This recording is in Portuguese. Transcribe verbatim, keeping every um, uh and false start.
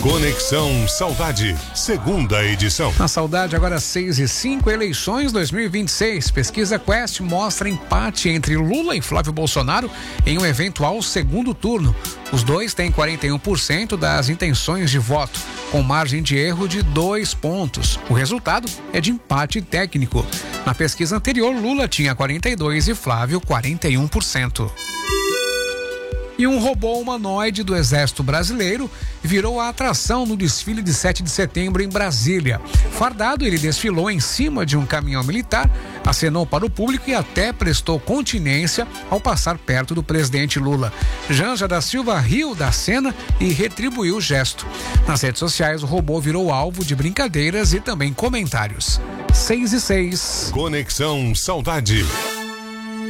Conexão Saudade, segunda edição. Na Saudade, agora seis e cinco, eleições dois mil e vinte e seis. Pesquisa Quest mostra empate entre Lula e Flávio Bolsonaro em um eventual segundo turno. Os dois têm quarenta e um por cento das intenções de voto, com margem de erro de dois pontos. O resultado é de empate técnico. Na pesquisa anterior, Lula tinha quarenta e dois por cento e Flávio quarenta e um por cento. E um robô humanoide do Exército Brasileiro virou a atração no desfile de sete de setembro em Brasília. Fardado, ele desfilou em cima de um caminhão militar, acenou para o público e até prestou continência ao passar perto do presidente Lula. Janja da Silva riu da cena e retribuiu o gesto. Nas redes sociais, o robô virou alvo de brincadeiras e também comentários. seis e seis. Conexão Saudade.